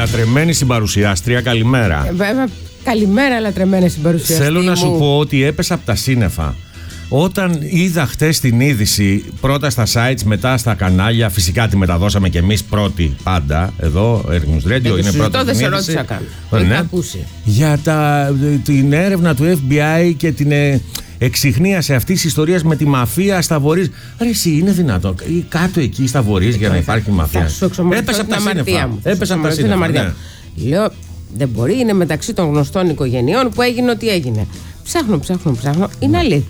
Λατρεμένη συμπαρουσιάστρια, καλημέρα. Βέβαια, καλημέρα, λατρεμένη συμπαρουσιάστρια. Θέλω να σου πω ότι έπεσα από τα σύννεφα. Όταν είδα χτες την είδηση, πρώτα στα sites, μετά στα κανάλια, φυσικά τη μεταδώσαμε κι εμείς πρώτοι πάντα. Εδώ, News Radio, είναι πρώτη την είδηση. Δεν σε ρώτησα καν. Ναι. Για την έρευνα του FBI και την εξιχνίαση αυτής της ιστορίας με τη μαφία στα Βορείς. Ρε εσύ, είναι δυνατό κάτω εκεί στα Βορείς για να υπάρχει μαφία? Έπεσα από τα σύννεφα. Έπεσα από τα σύννεφα. Λέω, δεν μπορεί, είναι μεταξύ των γνωστών οικογενειών που έγινε ό,τι έγινε. Ψάχνω. Είναι αλήθεια.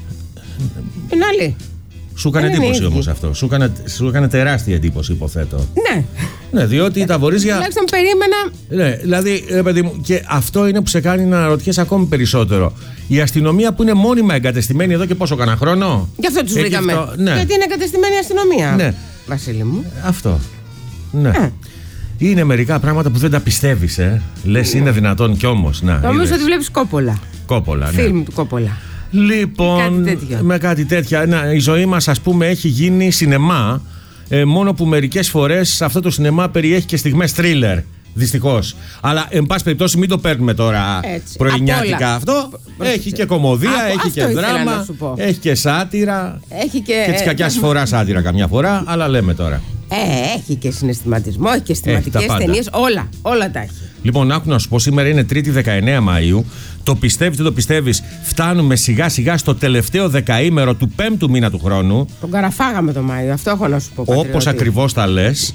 Είναι αλήθεια. Σου έκανε εντύπωση όμως αυτό. Σου έκανε τεράστια εντύπωση, υποθέτω. Ναι, διότι τα Βορίζια. Τουλάχιστον περίμενα. Ναι, δηλαδή, παιδί μου, και αυτό είναι που σε κάνει να ρωτιέσαι ακόμη περισσότερο. Η αστυνομία που είναι μόνιμα εγκατεστημένη εδώ και πόσο, κανένα χρόνο. Γι' αυτό τους βρήκαμε. Ναι. Γιατί είναι εγκατεστημένη η αστυνομία. Ναι. Βασίλη μου. Αυτό. Ναι. Είναι μερικά πράγματα που δεν τα πιστεύεις, Λες, είναι δυνατόν κι όμως. Νομίζω ότι βλέπεις Κόπολα. Ναι. Φιλμ του Κόπολα. Λοιπόν, με κάτι τέτοια. Η ζωή μας, ας πούμε, έχει γίνει σινεμά. Μόνο που μερικές φορές αυτό το σινεμά περιέχει και στιγμές θρίλερ. Δυστυχώς. Αλλά, εν πάση περιπτώσει, μην το παίρνουμε τώρα πρωινιάτικα αυτό. Έχει και κομμωδία, έχει και δράμα, έχει και σάτυρα. Και της κακιάς φορά σάτυρα καμιά φορά, αλλά λέμε τώρα. Έχει και συναισθηματισμό, έχει και αισθηματικές ταινίες. Όλα τα έχει. Λοιπόν, άκου να σου πω, σήμερα είναι Τρίτη 19 Μαΐου. Το πιστεύεις, δεν το πιστεύεις, φτάνουμε σιγά σιγά στο τελευταίο δεκαήμερο του 5ου μήνα του χρόνου. Τον καραφάγαμε το Μάιο, αυτό έχω να σου πω. Όπως ακριβώς τα λες.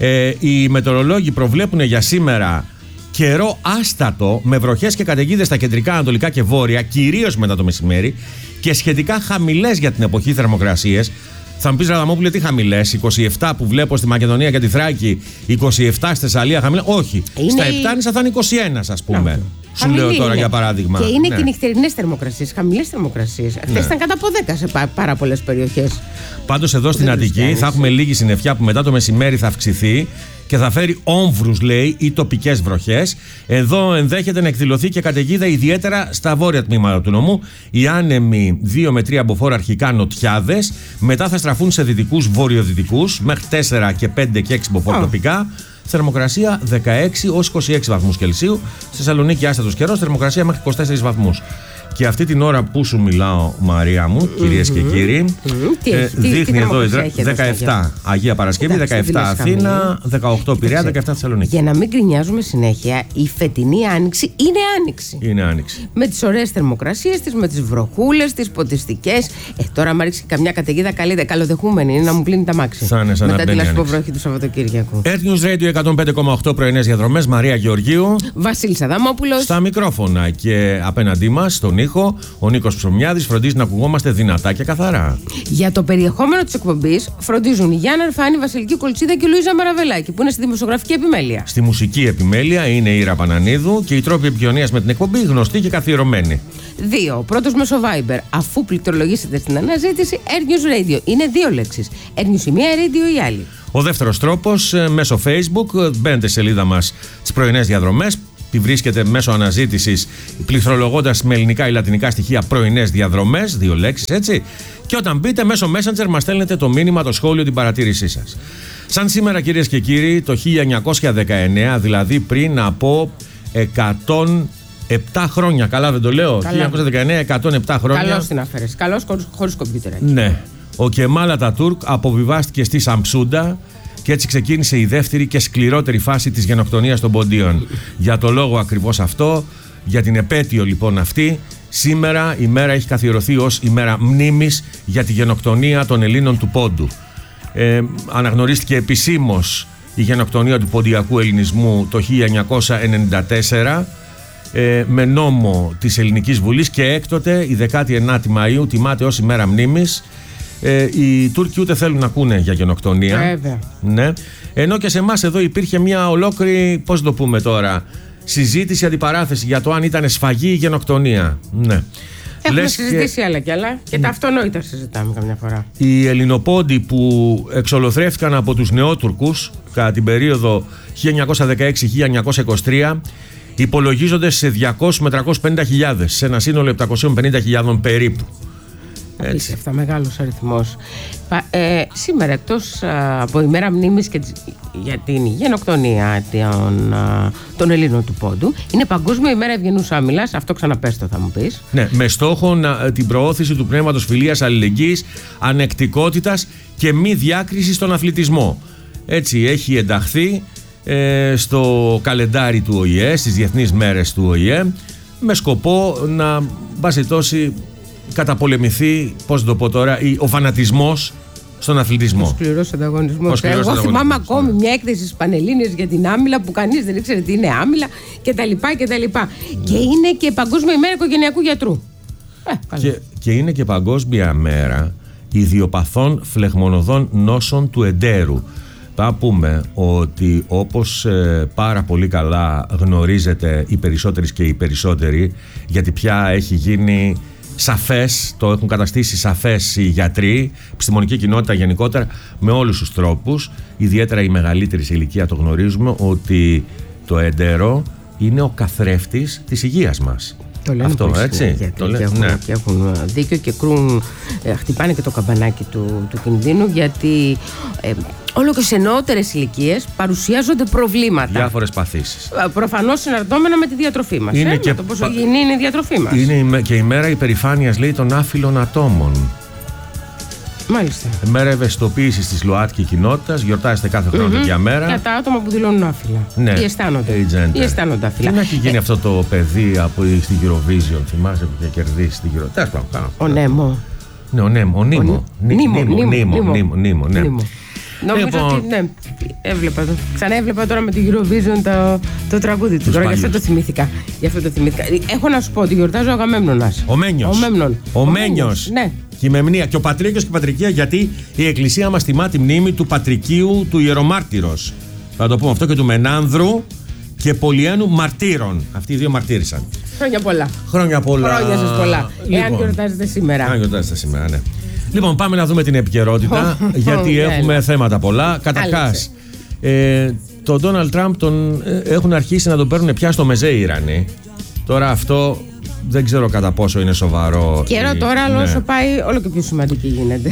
Οι μετεωρολόγοι προβλέπουν για σήμερα καιρό άστατο, με βροχές και καταιγίδες στα κεντρικά, ανατολικά και βόρεια, κυρίως μετά το μεσημέρι, και σχετικά χαμηλές για την εποχή θερμοκρασίες. Θα μου πεις, Ραδαμόπουλε, τι χαμηλές? 27 που βλέπω στη Μακεδονία και τη Θράκη, 27 στη Θεσσαλία χαμηλές. Όχι. Στα Επτάνησα θα είναι 21, ας πούμε. Σου λέω τώρα για παράδειγμα. Και είναι και νυχτερινές θερμοκρασίες, χαμηλές θερμοκρασίες. Αυτές ήταν κάτω από 10 σε πάρα πολλές περιοχές. Πάντως εδώ στην Αττική θα έχουμε λίγη συννεφιά που μετά το μεσημέρι θα αυξηθεί και θα φέρει όμβρους, λέει, ή τοπικές βροχές. Εδώ ενδέχεται να εκδηλωθεί και καταιγίδα, ιδιαίτερα στα βόρεια τμήματα του νομού. Οι άνεμοι 2 με 3 μποφόρ αρχικά νοτιάδες, μετά θα στραφούν σε δυτικούς βορειοδυτικούς μέχρι 4 και 5 και 6 μποφόρ τοπικά. Θερμοκρασία 16 ως 26 βαθμούς Κελσίου. Στη Θεσσαλονίκη άστατος καιρός, θερμοκρασία μέχρι 24 βαθμούς. Και αυτή την ώρα που σου μιλάω, Μαρία μου, κυρίες και κύριοι, δείχνει εδώ 17 Αγία Παρασκευή, 17 Αθήνα, 18 Πειραιά, 17 Θεσσαλονίκη. Για να μην γκρινιάζουμε συνέχεια, η φετινή άνοιξη είναι άνοιξη. Είναι άνοιξη. Με τις ωραίες θερμοκρασίες της, με τις βροχούλες, τις ποτιστικές. Τώρα, άμα ρίξει καμιά καταιγίδα, καλοδεχούμενη είναι να μου πλύνει τα μάξι. Θα είναι σαν μετά τη λασποβροχή του Σαββατοκύριακου. News Radio 105,8 πρωινές διαδρομές. Μαρία Γεωργίου. Βασίλης Αδαμόπουλος. Στα μικρόφωνα και απέναντί μας, στον ήχο, ο Νίκος Ψωμιάδης φροντίζει να ακουγόμαστε δυνατά και καθαρά. Για το περιεχόμενο της εκπομπής φροντίζουν η Γιάννα Αρφάνη, Βασιλική Κολτσίδα και η Λουίζα Μαραβελάκη, που είναι στη δημοσιογραφική επιμέλεια. Στη μουσική επιμέλεια είναι η Ήρα Πανανίδου και οι τρόποι επικοινωνίας με την εκπομπή γνωστοί και καθιερωμένοι. 2. Πρώτος μέσω Viber. Αφού πληκτρολογήσετε στην αναζήτηση News Radio. Είναι 2 λέξεις. News η μία, Radio η άλλη. Ο δεύτερος τρόπος μέσω Facebook. Μπαίνετε στη σελίδα μας τις πρωινές διαδρομές. Τη βρίσκεται μέσω αναζήτησης, πληκτρολογώντας με ελληνικά ή λατινικά στοιχεία πρωινές διαδρομές, 2 λέξεις, έτσι. Και όταν μπείτε μέσω Messenger, μας στέλνετε το μήνυμα, το σχόλιο, την παρατήρησή σας. Σαν σήμερα, κυρίες και κύριοι, το 1919, δηλαδή πριν από 107 χρόνια. Καλά, δεν το λέω? Καλά. 1919, 107 χρόνια. Καλώς την αφαίρεσαι. Καλώς, χωρίς κομπιούτερ. Ναι. Ο Κεμάλ Ατατούρκ αποβιβάστηκε στη Σαμψούντα. Και έτσι ξεκίνησε η δεύτερη και σκληρότερη φάση της γενοκτονίας των Ποντίων. Για το λόγο ακριβώς αυτό, για την επέτειο λοιπόν αυτή, σήμερα η μέρα έχει καθιερωθεί ως ημέρα μνήμης για τη γενοκτονία των Ελλήνων του Πόντου. Αναγνωρίστηκε επισήμως η γενοκτονία του ποντιακού ελληνισμού το 1994 με νόμο της Ελληνικής Βουλής και έκτοτε η 19η Μαΐου τιμάται ως ημέρα μνήμης. Οι Τούρκοι ούτε θέλουν να ακούνε για γενοκτονία. Βέβαια. Ναι. Ενώ και σε εμάς εδώ υπήρχε μια ολόκληρη, πώς το πούμε τώρα, συζήτηση, αντιπαράθεση για το αν ήταν σφαγή ή γενοκτονία. Ναι. Έχουμε συζητήσει άλλα κι άλλα και τα αυτονόητα συζητάμε καμιά φορά. Οι Ελληνοπόντοι που εξολοθρεύτηκαν από τους Νεότουρκους κατά την περίοδο 1916-1923 υπολογίζονται σε 200 με 350.000, σε ένα σύνολο 750.000 περίπου. Απίστευτα μεγάλος αριθμός. Σήμερα, εκτός από ημέρα μνήμης και για την γενοκτονία των Ελλήνων του Πόντου, είναι Παγκόσμια ημέρα ευγενούς άμυλας. Αυτό ξαναπέστο, θα μου πεις. Ναι, με στόχο την προώθηση του πνεύματος φιλίας, αλληλεγγύης, ανεκτικότητας και μη διάκριση στον αθλητισμό. Έτσι έχει ενταχθεί στο καλεντάρι του ΟΗΕ, στις διεθνείς μέρες του ΟΗΕ, με σκοπό να βασιτώσει, καταπολεμηθεί, πώς το πω τώρα, ο φανατισμός στον αθλητισμό. Ο σκληρός ανταγωνισμός. Εγώ θυμάμαι ακόμη μια έκθεση στις Πανελλήνιες για την άμυλα που κανείς δεν ήξερε τι είναι άμυλα κτλ. Και είναι και Παγκόσμια ημέρα οικογενειακού γιατρού. Και είναι και Παγκόσμια μέρα ιδιοπαθών φλεγμονωδών νόσων του εντέρου. Θα πούμε ότι, όπως πάρα πολύ καλά γνωρίζετε οι περισσότεροι και οι περισσότεροι, γιατί πια έχει γίνει σαφές, το έχουν καταστήσει σαφές οι γιατροί, επιστημονική κοινότητα γενικότερα, με όλους τους τρόπους, ιδιαίτερα οι μεγαλύτεροι σε ηλικία το γνωρίζουμε, ότι το έντερο είναι ο καθρέφτης της υγείας μας. Το λένε αυτό, έτσι. Και έχουν δίκιο και χτυπάνε και το καμπανάκι του κινδύνου, γιατί όλο και σε νεότερες ηλικίες παρουσιάζονται προβλήματα. Διάφορες παθήσεις. Προφανώς συναρτώμενα με τη διατροφή μας. Με το πόσο υγιεινή είναι η διατροφή μας. Είναι και η μέρα υπερηφάνειας, λέει, των άφυλων ατόμων. Μάλιστα. Μέρα ευαισθητοποίησης της ΛΟΑΤΚΙ κοινότητας. Γιορτάζεται κάθε χρόνο τέτοια μέρα. Για τα άτομα που δηλώνουν άφυλα. Ναι. Ή αισθάνονται άφυλα. Τι να έχει γίνει αυτό το παιδί στη Eurovision, θυμάσαι, που είχε κερδίσει την Eurovision. Ο Νέμο. Ναι, ο Νίμο. Νομίζω ότι ναι, ξαναέβλεπα τώρα με τη Eurovision το τραγούδι του. Τώρα γι' αυτό το θυμήθηκα. Έχω να σου πω ότι γιορτάζω Αγαμέμνονας. Ο Μένιος. Ναι. Και η Μεμνία και ο Πατρίκιος και η Πατρικία, γιατί η Εκκλησία μας τιμά τη μνήμη του Πατρικίου του Ιερομάρτυρος. Θα το πούμε αυτό, και του Μενάνδρου και Πολυένου μαρτύρων. Αυτοί οι δύο μαρτύρησαν. Χρόνια πολλά. Χρόνια σας πολλά. Εάν γιορτάζετε σήμερα. Ναι. Λοιπόν, πάμε να δούμε την επικαιρότητα, γιατί έχουμε θέματα πολλά. Καταρχάς, τον Ντόναλντ Τραμπ έχουν αρχίσει να τον παίρνουν πια στο μεζέ οι Ιρανοί. Τώρα αυτό δεν ξέρω κατά πόσο είναι σοβαρό. Καιρό τώρα, αλλά όσο πάει, όλο και πιο σημαντική γίνεται.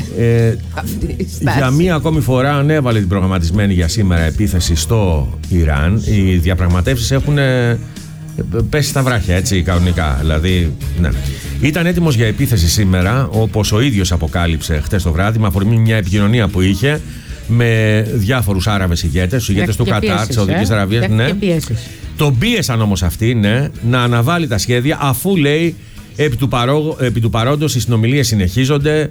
Για μία ακόμη φορά ανέβαλε την προγραμματισμένη για σήμερα επίθεση στο Ιράν. Οι διαπραγματεύσεις έχουν πέσει στα βράχια, έτσι, κανονικά. Δηλαδή, ναι. Ήταν έτοιμος για επίθεση σήμερα, όπως ο ίδιος αποκάλυψε χτες το βράδυ, με αφορμή μια επικοινωνία που είχε με διάφορους Άραβες ηγέτες, τους ηγέτες του Κατάρ, της Σαουδικής Αραβίας. Ναι. Τον πίεσαν όμως αυτοί, ναι, να αναβάλει τα σχέδια, αφού, λέει, επί του παρόντος οι συνομιλίες συνεχίζονται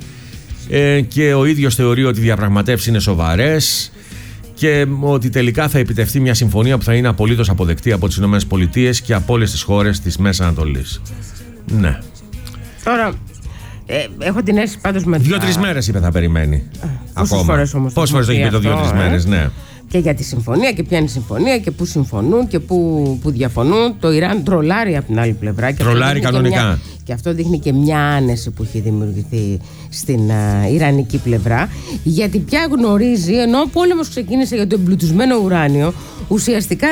και ο ίδιος θεωρεί ότι οι διαπραγματεύσεις είναι σοβαρές και ότι τελικά θα επιτευχθεί μια συμφωνία που θα είναι απολύτως αποδεκτή από τις ΗΠΑ και από όλες τις χώρες της Μέσης Ανατολής. Ναι. Τώρα, έχω την αίσθηση πάντως με 2-3 μέρες είπε θα περιμένει. Πόσες φορές όμως. Πόσες φορές το έχει πει το 2-3 μέρες, ναι. Και για τη συμφωνία και ποια είναι η συμφωνία και πού συμφωνούν και πού διαφωνούν. Το Ιράν τρολάρει από την άλλη πλευρά. Τρολάρει κανονικά. Και αυτό δείχνει και μια άνεση που έχει δημιουργηθεί στην Ιρανική πλευρά. Γιατί πια γνωρίζει, ενώ ο πόλεμος ξεκίνησε για το εμπλουτισμένο ουράνιο, ουσιαστικά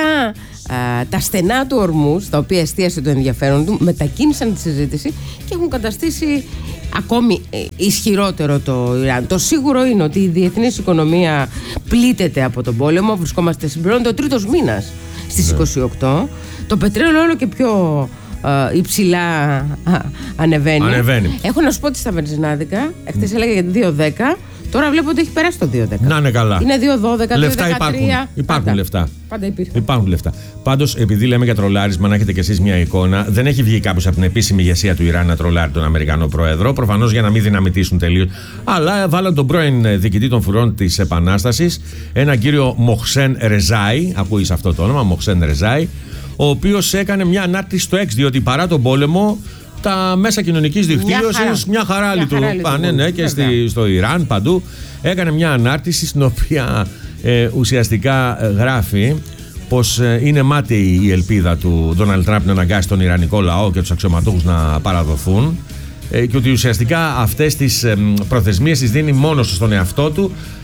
τα στενά του Ορμούζ, τα οποία εστίασε το ενδιαφέρον του, μετακίνησαν τη συζήτηση και έχουν καταστήσει ακόμη ισχυρότερο το Ιράν. Το σίγουρο είναι ότι η διεθνής οικονομία πλήττεται από τον πόλεμο. Βρισκόμαστε συμπλέον το τρίτος μήνας στις 28. Το πετρέλαιο όλο και πιο υψηλά ανεβαίνει. Έχω να σου πω ότι στα βενζινάδικα, χθες έλεγα για 2,10, τώρα βλέπω ότι έχει περάσει το 2,10. Να είναι καλά. Είναι 2,12, λεφτά 2,13. Υπάρχουν λεφτά. Πάντα υπάρχουν λεφτά. Πάντως, επειδή λέμε για τρολάρισμα, να έχετε κι εσείς μια εικόνα, δεν έχει βγει κάποιος από την επίσημη ηγεσία του Ιράν να τρολάρει τον Αμερικανό πρόεδρο. Προφανώς για να μην δυναμητήσουν τελείως. Αλλά βάλαν τον πρώην διοικητή των φρουρών της Επανάστασης, έναν κύριο Μοχσέν Ρεζάι. Ακούεις αυτό το όνομα, Μοχσέν Ρεζάι, ο οποίος έκανε μια ανάρτηση στο X, διότι παρά τον πόλεμο τα μέσα κοινωνικής δικτύωσης μια χαρά λειτουργούν. Ναι, και στο Ιράν παντού. Έκανε μια ανάρτηση στην οποία ουσιαστικά γράφει πως είναι μάταιη η ελπίδα του Ντόναλντ Τραμπ να αναγκάσει τον Ιρανικό λαό και τους αξιωματούχους να παραδοθούν και ότι ουσιαστικά αυτές τις προθεσμίες τις δίνει μόνος του στον εαυτό του,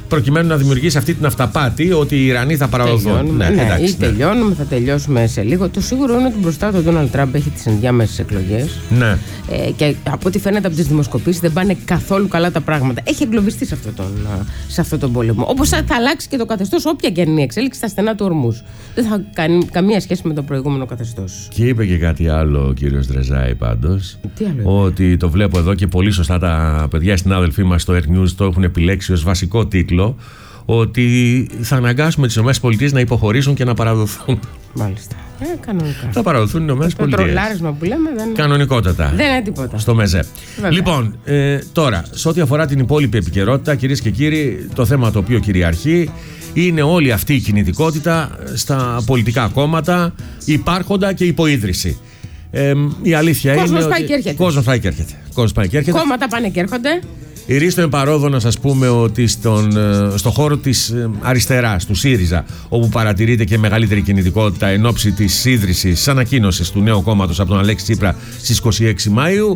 προκειμένου να δημιουργήσει αυτή την αυταπάτη ότι οι Ιρανοί θα παραδοθούν. Ή τελειώνουμε, θα τελειώσουμε σε λίγο. Το σίγουρο είναι ότι μπροστά του Ντόναλντ Τραμπ έχει τις ενδιάμεσες εκλογές. Ναι. Και από ό,τι φαίνεται από τις δημοσκοπήσεις δεν πάνε καθόλου καλά τα πράγματα. Έχει εγκλωβιστεί σε αυτόν τον πόλεμο. Όπως θα αλλάξει και το καθεστώς, όποια και είναι η εξέλιξη στα στενά του Ορμούς. Δεν θα κάνει καμία σχέση με το προηγούμενο καθεστώς. Και είπε και κάτι άλλο ο κύριος Δρεζάη πάντως. Τι άλλο? Ότι το βλέπω εδώ και πολύ σωστά τα παιδιά συνάδελφοί μας στο Air News το έχουν επιλέξει ως βασικό τίτλο. Ότι θα αναγκάσουμε τις ΗΠΑ να υποχωρήσουν και να παραδοθούν. Μάλιστα. Κανονικά. Θα παραδοθούν οι ΗΠΑ. Το τρολάρισμα που λέμε δεν. Κανονικότατα. Δεν είναι τίποτα. Στο μεζέ. Βέβαια. Λοιπόν, τώρα, σε ό,τι αφορά την υπόλοιπη επικαιρότητα, κυρίες και κύριοι, το θέμα το οποίο κυριαρχεί είναι όλη αυτή η κινητικότητα στα πολιτικά κόμματα, υπάρχοντα και υποίδρυση. Η αλήθεια κόσμος είναι. Πάει και έρχεται. Κόσμος πάει και έρχεται. Κόμματα πάνε και έρχονται. Η Ρίστο είναι παρόδο να σας πούμε ότι στο χώρο της αριστεράς, του ΣΥΡΙΖΑ, όπου παρατηρείται και μεγαλύτερη κινητικότητα εν ώψη της ίδρυσης, της ανακοίνωσης του νέου κόμματος από τον Αλέξη Τσίπρα στις 26 Μαΐου,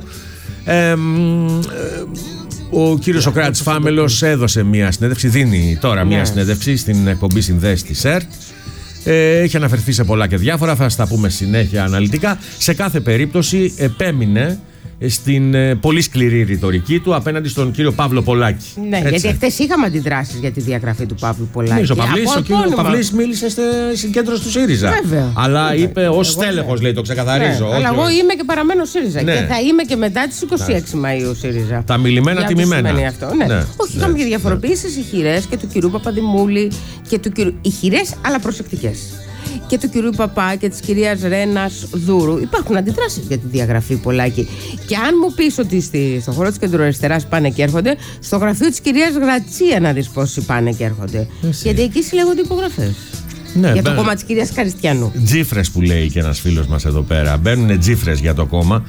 ο κύριος Σοκράτης Φάμελος έδωσε μια συνέντευξη, δίνει τώρα μια συνέντευξη στην εκπομπή Συνδέσεις της ΕΡΤ. Έχει αναφερθεί σε πολλά και διάφορα, θα στα πούμε συνέχεια αναλυτικά. Σε κάθε περίπτωση επέμεινε στην πολύ σκληρή ρητορική του απέναντι στον κύριο Παύλο Πολάκη. Ναι, έτσι. Γιατί χθες είχαμε αντιδράσεις για τη διαγραφή του Παύλου Πολάκη. Ο κύριος Παυλής μίλησε στη συγκέντρωση του ΣΥΡΙΖΑ. Βέβαια. Αλλά είπε ως στέλεχος, λέει, το ξεκαθαρίζω. Ναι, αλλά εγώ είμαι και παραμένω ΣΥΡΙΖΑ. Ναι. Και θα είμαι και μετά τις 26 Μαΐου ΣΥΡΙΖΑ. Τα μιλημένα τιμημένα. Αυτό, ναι. Όχι, είχαμε και διαφοροποιήσεις ηχηρές και του κυρίου Παπαδημούλη και του κυρίου. Ηχηρές, αλλά προσεκτικές. Και του κυρίου Παπά και της κυρίας Ρένας Δούρου. Υπάρχουν αντιδράσεις για τη διαγραφή Πολάκη. Και αν μου πεις ότι στο χώρο της κεντροαριστεράς πάνε και έρχονται, στο γραφείο της κυρίας Γρατσία να δεις πόσοι πάνε και έρχονται. Γιατί εκεί συλλέγονται υπογραφές. Ναι, για το κόμμα της κυρίας Καριστιανού. Τζίφρες που λέει και ένας φίλος μας εδώ πέρα. Μπαίνουν τζίφρες για το κόμμα.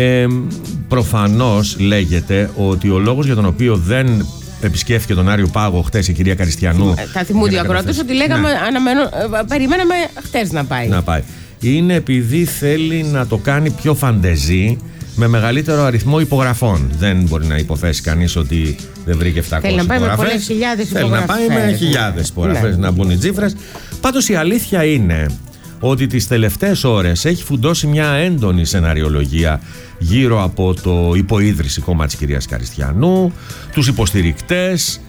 Προφανώς λέγεται ότι ο λόγος για τον οποίο δεν επισκέφθηκε τον Άριο Πάγο χτες η κυρία Καριστιανού. Θα θυμούνται οι ακροατές ότι λέγαμε, περιμέναμε χτες να πάει. Είναι επειδή θέλει να το κάνει πιο φαντεζή, με μεγαλύτερο αριθμό υπογραφών. Δεν μπορεί να υποθέσει κανείς ότι δεν βρήκε 700 υπογραφές. Θέλει να πάει με πολλές χιλιάδες υπογραφές. Θέλει να πάει με χιλιάδες υπογραφές, να μπουν οι τζίφρες. Πάντως η αλήθεια είναι ότι τις τελευταίες ώρες έχει φουντώσει μια έντονη σεναριολογία γύρω από το υποίδρυση κόμμα της κυρίας Καριστιανού, τους υποστηρικτές,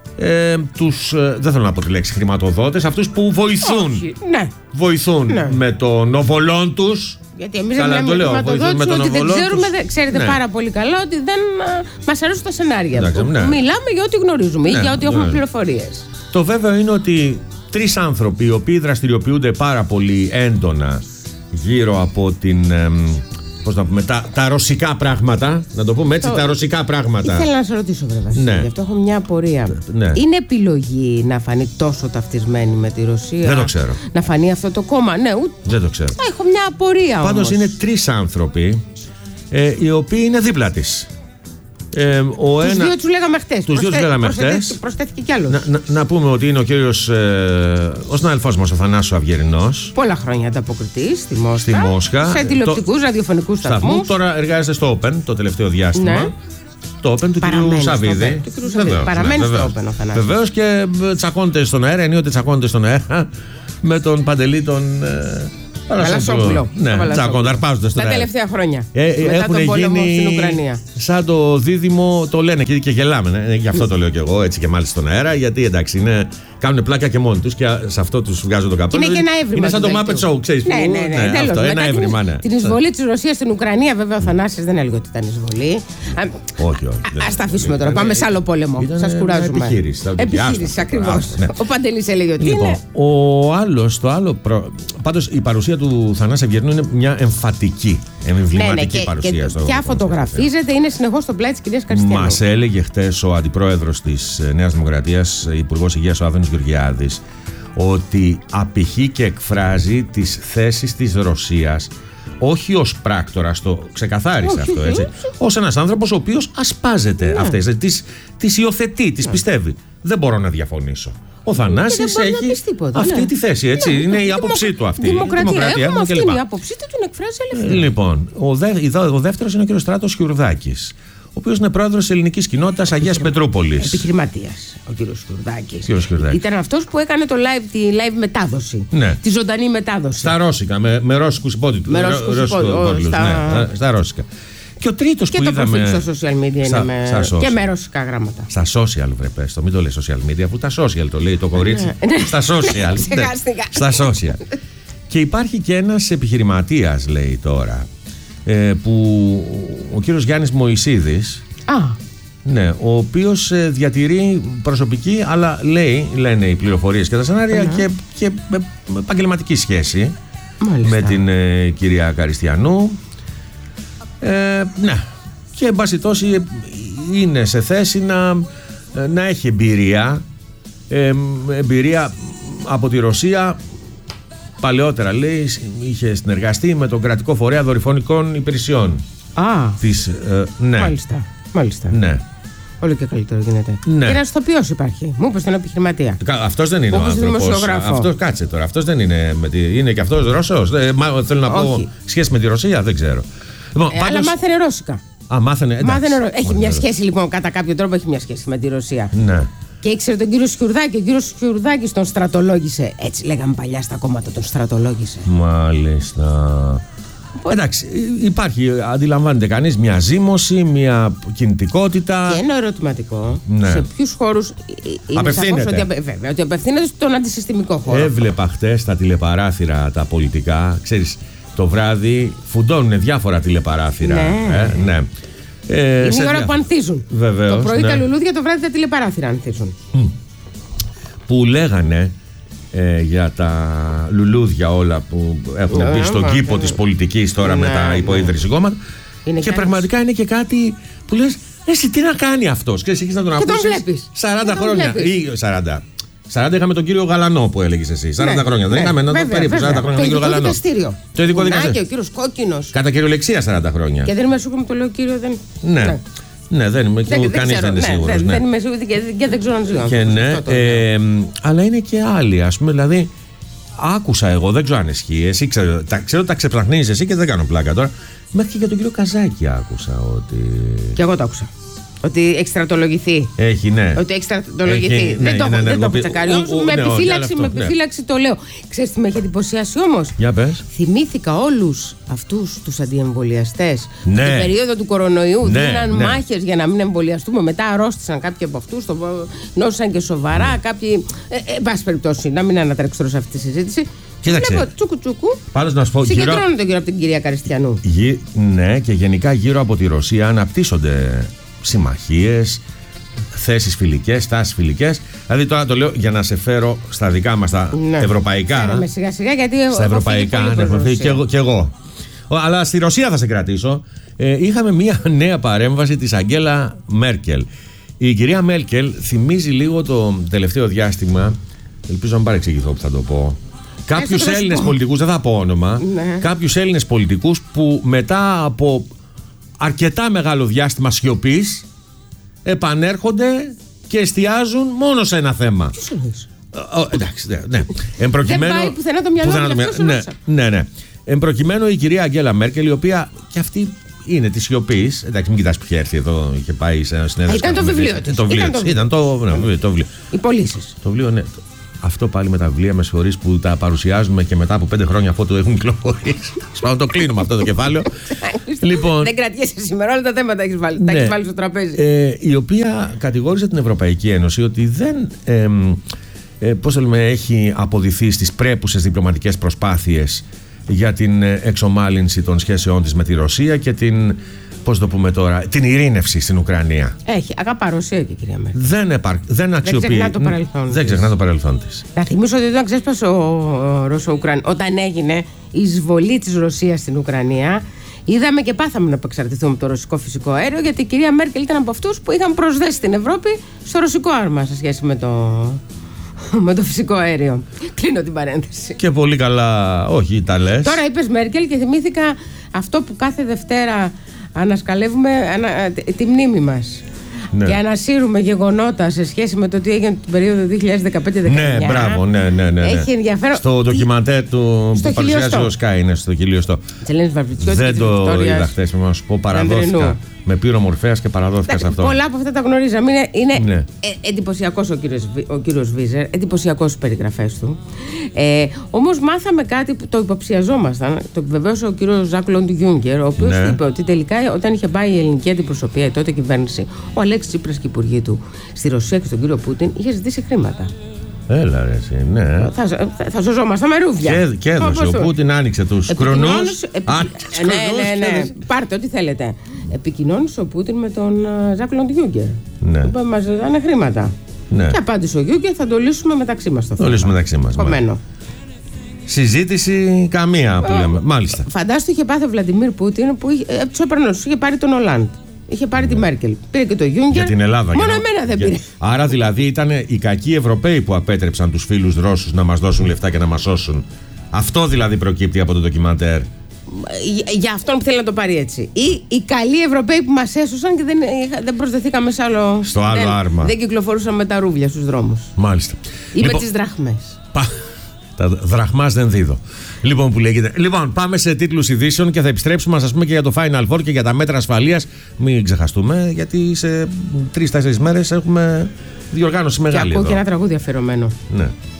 δεν θέλω να πω τη λέξη χρηματοδότες, αυτούς που βοηθούν. Όχι, ναι. Βοηθούν με τον οβολόν τους. Γιατί εμείς δεν μιλάμε για χρηματοδότηση, ότι δεν ξέρουμε, ξέρετε πάρα πολύ καλά ότι δεν μας αρέσουν τα σενάρια. Μιλάμε για ό,τι γνωρίζουμε ή για ό,τι έχουμε πληροφορίες. Το βέβαιο είναι ότι τρεις άνθρωποι οι οποίοι δραστηριοποιούνται πάρα πολύ έντονα γύρω από την. Πώς να πούμε, τα ρωσικά πράγματα. Να το πούμε έτσι, τα ρωσικά πράγματα. Ήθελα να σε ρωτήσω, βέβαια, Βασίλη, γι' αυτό έχω μια απορία. Ναι. Είναι επιλογή να φανεί τόσο ταυτισμένη με τη Ρωσία? Δεν το ξέρω. Να φανεί αυτό το κόμμα? Ναι, δεν το ξέρω. Έχω μια απορία. Πάντως είναι τρεις άνθρωποι οι οποίοι είναι δίπλα της. Τους δύο τους λέγαμε χτες. Προσθέθηκε κι άλλος. Να πούμε ότι είναι ο κύριος, ο συνάδελφός μας ο Θανάσης Αυγερινός. Πολλά χρόνια ανταποκριτής στη Μόσχα. Σε τηλεοπτικούς, ραδιοφωνικούς σταθμούς. Τώρα εργάζεται στο Open το τελευταίο διάστημα. Ναι. Το Open του κυρίου Σαββίδη. Παραμένει στο Open ο Θανάσης. Βεβαίως, και τσακώνεται στον αέρα, ενίοτε τσακώνεται στον αέρα με τον Παντελή τον Παλασόπουλο. Ναι, τσακώνται, αρπάζονται στον αέρα. Τα τελευταία χρόνια. Μετά τον πόλεμο στην Ουκρανία. Σαν το δίδυμο, το λένε και γελάμε. Γι' αυτό το λέω και εγώ, έτσι και μάλιστα στον αέρα. Γιατί εντάξει, κάνουν πλάκα και μόνοι τους και σε αυτό τους βγάζουν το καπέλο. Είναι και ένα έβριμα. Είναι σαν το Muppet Show, ξέρεις. Ναι, αυτό, ένα έβριμα, ναι. Την εισβολή της Ρωσίας στην Ουκρανία, βέβαια, ο Θανάσης δεν έλεγε ότι ήταν εισβολή. Όχι. Ας τα αφήσουμε τώρα. Πάμε σε άλλο πόλεμο. Σας κουράζουμε. Επιχείρηση, ακριβώς. Ο Παντελής έλεγε ότι είναι. Το άλλο. Πάντως η παρουσία του Θανάση Αυγερινού είναι μια εμφατική, εμβληματική παρουσία. Και πια φωτογραφίζεται, είναι συνεχώς στο πλάι της κυρίας Καριστιανού. Μας έλεγε χτες ο αντιπρόεδρος της Νέας Δημοκρατίας, Υπουργός Υγείας ο Άδωνης Γεωργιάδης, ότι απηχεί και εκφράζει τις θέσεις της Ρωσίας όχι ως πράκτορας, το ξεκαθάρισε αυτό, έτσι. Ως ένας άνθρωπος ο οποίος ασπάζεται αυτές, τις υιοθετεί, τις πιστεύει. Δεν μπορώ να διαφωνήσω. Ο Θανάσης έχει αυτή τη θέση, έτσι. Είναι η άποψή του αυτή. Δημοκρατία έχουμε, αυτή είναι η άποψή του, την εκφράζει ελεύθερα. Λοιπόν, ο δεύτερος είναι ο κ. Στράτος Χιουρδάκης, ο οποίος είναι πρόεδρος της ελληνικής κοινότητας Αγίας Πετρούπολης. Επιχειρηματίας, ο κύριος Σκιουρδάκης. Ήταν αυτός που έκανε τη live μετάδοση. Ναι. Τη ζωντανή μετάδοση. Στα ρώσικα, με ρώσικους υπότιτλους. Στα ρώσικα. Και ο τρίτος που είδαμε. Και το προφίλ στα social media είναι και με ρωσικά γράμματα. Στα social, βρε πες. Το μην το λέει social media, αφού τα social το λέει το κορίτσι. Στα social. Στα social. Και υπάρχει και ένας επιχειρηματίας, λέει τώρα, που ο κύριος Γιάννης Μωυσίδης. Ναι, ο οποίος διατηρεί προσωπική, αλλά λένε οι πληροφορίες και τα σενάρια και επαγγελματική σχέση. Μάλιστα. Με την κυρία Καριστιανού. Ναι, και εν πάση τόση είναι σε θέση να έχει εμπειρία από τη Ρωσία. Παλαιότερα, λέει, είχε συνεργαστεί με τον κρατικό φορέα δορυφωνικών υπηρεσιών. Ναι. Μάλιστα. Ναι. Όλο και καλύτερο γίνεται. Ναι. Και ένας ηθοποιός υπάρχει. Μου είπες τον επιχειρηματία. Αυτός δεν είναι ο άνθρωπος. Αυτός, κάτσε τώρα. Αυτός δεν είναι. Είναι και αυτός Ρώσος. Θέλω να πω σχέση με τη Ρωσία, δεν ξέρω. Αλλά μάθαινε ρώσικα. Μάθαινε. Έχει μια σχέση, λοιπόν, κατά κάποιο τρόπο έχει μια σχέση με τη Ρωσία. Ναι. Και ήξερε τον κύριο Σκιουρδάκη. Ο κύριος Σκιουρδάκης τον στρατολόγησε. Έτσι λέγαμε παλιά στα κόμματα, τον στρατολόγησε. Μάλιστα. Εντάξει, υπάρχει, αντιλαμβάνεται κανείς, μια ζήμωση, μια κινητικότητα. Και ένα ερωτηματικό. Ναι. Σε ποιους χώρους απευθύνεται. Ότι απευθύνεται στον αντισυστημικό χώρο. Έβλεπα χτες τα τηλεπαράθυρα τα πολιτικά. Ξέρεις, το βράδυ φουντώνουν διάφορα τηλεπαράθυρα. Ναι. Είναι η ώρα που ανθίζουν. Βεβαίως, το πρωί τα λουλούδια, το βράδυ τα τηλεπαράθυρα ανθίζουν. Που λέγανε για τα λουλούδια όλα που έχουν μπει στον κήπο της πολιτικής τώρα με τα υποίδρυση κόμματα. Και πραγματικά είναι και κάτι που λες, εσύ τι να κάνει αυτός. Και εσύ έχεις να τον ακούσεις 40 χρόνια. Ή 40 είχαμε τον κύριο Γαλανό που έλεγες εσύ. 40 χρόνια. Δεν είχαμε περίπου 40 χρόνια τον κύριο Γαλανό. Το ειδικό δικαστήριο. Και ο κύριος Κόκκινος. Κατά κυριολεξία 40 χρόνια. Και δεν είμαι σίγουρη με το λέω κύριο. Ναι, δεν είμαι κανείς δεν είναι σίγουρος. Δεν είμαι σίγουρη και δεν ξέρω αν ζω. Και ναι, αλλά είναι και άλλοι, ας πούμε, δηλαδή. Άκουσα εγώ, δεν ξέρω αν ισχύει. Εσύ ξέρω ότι τα ξεψαχνίζεις εσύ και δεν κάνω πλάκα τώρα. Μέχρι και για τον κύριο Καζάκη άκουσα ότι. Και εγώ το άκουσα. Ότι έχει στρατολογηθεί. Έχει, ναι. Ότι έχει στρατολογηθεί. Δεν το έχω τσακάρει. Με επιφύλαξη το λέω. Ξέρεις τι με έχει εντυπωσιάσει όμως. Για πες. Θυμήθηκα όλους αυτούς τους αντιεμβολιαστές. Ναι. Την περίοδο του κορονοϊού δίναν μάχες για να μην εμβολιαστούμε. Μετά αρρώστησαν κάποιοι από αυτούς. Νόσησαν και σοβαρά. Κάποιοι. Εν πάση περιπτώσει, να μην ανατρέξω τώρα σε αυτή τη συζήτηση. Κοίταξε. Τσούκου. Πάντως να σου πω. Συγκεντρώνονται γύρω από την κυρία Καριστιανού. Ναι, και γενικά γύρω από τη Ρωσία αναπτύσσονται συμμαχίες, θέσεις φιλικές, τάσεις φιλικές. Δηλαδή τώρα το λέω για να σε φέρω στα δικά μας τα ευρωπαϊκά. Φέραμε σιγά γιατί στα ευρωπαϊκά έχω φύγει και εγώ. Αλλά στη Ρωσία θα σε κρατήσω. Είχαμε μια νέα παρέμβαση της Αγγέλα Μέρκελ. Η κυρία Μέρκελ θυμίζει λίγο το τελευταίο διάστημα. Ελπίζω να μην παρεξηγηθώ που θα το πω. Κάποιους Έλληνες πολιτικούς, δεν θα πω όνομα. Κάποιους Έλληνες πολιτικούς που μετά από αρκετά μεγάλο διάστημα σιωπής επανέρχονται και εστιάζουν μόνο σε ένα θέμα. Ποιος εννοείς? Εντάξει, ναι. Δεν πάει πουθενά το μυαλό. Ναι. Εν προκειμένου η κυρία Αγγέλα Μέρκελ, η οποία και αυτή είναι τη σιωπή. Εντάξει, μην κοιτάς που είχε έρθει εδώ, είχε πάει σε ένα συνέδριο. Ήταν το βιβλίο της. Ήταν το βιβλίο. Οι πωλήσεις. Το βιβλίο, ναι. Αυτό πάλι με τα βιβλία, με συγχωρείς που τα παρουσιάζουμε και μετά από 5 χρόνια αφού το έχουν κυκλοφορήσει. Σπάνω το κλείνουμε αυτό το κεφάλαιο. Λοιπόν, δεν κρατιέσαι σήμερα, όλα τα θέματα έχεις βάλει, τα έχεις βάλει στο τραπέζι. Η οποία κατηγόρησε την Ευρωπαϊκή Ένωση ότι δεν έχει αποδειθεί στις πρέπουσες διπλωματικές προσπάθειες για την εξομάλυνση των σχέσεών της με τη Ρωσία και την. Πώς το πούμε τώρα, την ειρήνευση στην Ουκρανία. Έχει, αγαπά Ρωσία και η κυρία Μέρκελ. Δεν αξιοποιεί. Δεν ξεχνά το παρελθόν της. Να θυμίσω ότι όταν ξέσπασε όταν έγινε η εισβολή της Ρωσίας στην Ουκρανία, είδαμε και πάθαμε να απεξαρτηθούμε από το ρωσικό φυσικό αέριο, γιατί η κυρία Μέρκελ ήταν από αυτούς που είχαν προσδέσει την Ευρώπη στο ρωσικό άρμα σε σχέση με το φυσικό αέριο. Κλείνω την παρένθεση. Και πολύ καλά, όχι, τα λες. Τώρα είπες Μέρκελ και θυμήθηκα αυτό που κάθε Δευτέρα ανασκαλεύουμε τη μνήμη μας. Ναι. Και ανασύρουμε γεγονότα σε σχέση με το τι έγινε την περίοδο 2015-2019. Ναι, μπράβο, ναι. Έχει ενδιαφέρον. Στο ντοκιμαντέρ του που παρουσιάζει ο Sky, είναι στο χιλιοστό. Δεν το είδα χθες, να σου πω, Με πήρε ο Μορφέας και παραδόθηκα σε αυτό. Πολλά από αυτά τα γνωρίζαμε. Είναι εντυπωσιακός ο κύριος Βίζερ, εντυπωσιακός στις περιγραφές του. Όμως μάθαμε κάτι που το υποψιαζόμασταν. Το επιβεβαίωσε ο κύριος Ζακ Λοντ Γιούγκερ, ο οποίος είπε ότι τελικά όταν είχε πάει η ελληνική αντιπροσωπεία, η τότε κυβέρνηση, ο Αλέξης Τσίπρας και οι υπουργοί του στη Ρωσία και στον κύριο Πούτιν, είχε ζητήσει χρήματα. Έλα ρε εσύ, ναι. Θα σωζόμασταν με ρούβια. Και έδωσε. Ο Πούτιν άνοιξε τους κρονούς. Ναι. Πάρτε ό,τι θέλετε. Επικοινώνησε ο Πούτιν με τον Ζακ Λοντ Γιούγκερ. Ναι. Που μας ζητάνε χρήματα. Ναι. Και απάντησε ο Γιούγκερ, θα το λύσουμε μεταξύ μας το θέμα. Το λύσουμε μεταξύ μας. Συζήτηση καμία που λέμε. Μάλιστα. Φαντάστο είχε πάθει ο Βλαντιμίρ Πούτιν που του έπαιρνε, είχε πάρει τον Ολάντ. Είχε πάρει τη Μέρκελ. Πήρε και το Γιούγκερ. Για την Ελλάδα. Μόνο εμένα δεν πήρε. Άρα δηλαδή ήταν οι κακοί Ευρωπαίοι που απέτρεψαν τους φίλους Ρώσους να μας δώσουν λεφτά και να μας σώσουν. Αυτό δηλαδή προκύπτει από το ντοκιμαντέρ. Για αυτόν που θέλει να το πάρει έτσι. Ή οι καλοί Ευρωπαίοι που μας έσωσαν και δεν προσδεθήκαμε στο άλλο άρμα. Δεν κυκλοφορούσαν με τα ρούβλια στους δρόμους. Μάλιστα. Ή με τις δραχμές. Τα δραχμάς δεν δίδω. Λοιπόν, που λέγεται. Λοιπόν, πάμε σε τίτλους ειδήσεων και θα επιστρέψουμε να σας πούμε και για το Final Four και για τα μέτρα ασφαλείας. Μην ξεχαστούμε, γιατί σε 3-4 μέρες έχουμε διοργάνωση μεγάλη. Και ακούω και ένα τραγούδι αφιερωμένο. Ναι.